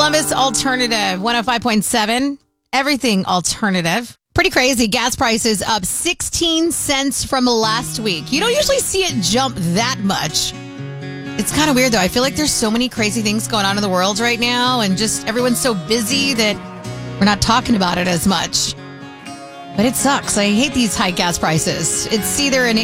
Columbus Alternative 105.7. Everything alternative. Pretty crazy. Gas prices up 16 cents from last week. You don't usually see it jump that much. It's kind of weird, though. I feel like there's so many crazy things going on in the world right now, and just everyone's so busy that we're not talking about it as much. But it sucks. I hate these high gas prices. It's either an